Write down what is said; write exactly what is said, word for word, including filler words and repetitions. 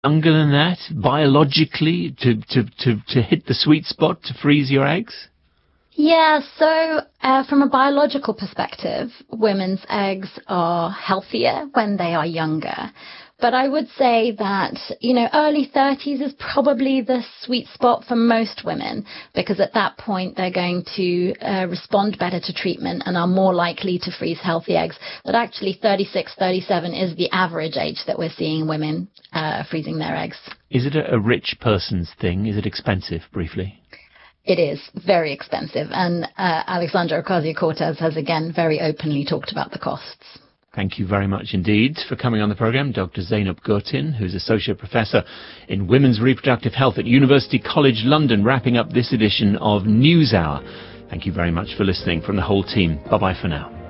younger than that, biologically, to, to, to, to hit the sweet spot to freeze your eggs? Yeah, so uh, from a biological perspective, women's eggs are healthier when they are younger. But I would say that, you know, early thirties is probably the sweet spot for most women, because at that point they're going to uh, respond better to treatment and are more likely to freeze healthy eggs. But actually thirty-six, thirty-seven is the average age that we're seeing women uh, freezing their eggs. Is it a, a rich person's thing? Is it expensive, briefly? It is very expensive. And uh, Alexandra Ocasio-Cortez has again very openly talked about the costs. Thank you very much indeed for coming on the programme, Doctor Zeynep Gurtin, who's Associate Professor in Women's Reproductive Health at University College London, wrapping up this edition of NewsHour. Thank you very much for listening from the whole team. Bye-bye for now.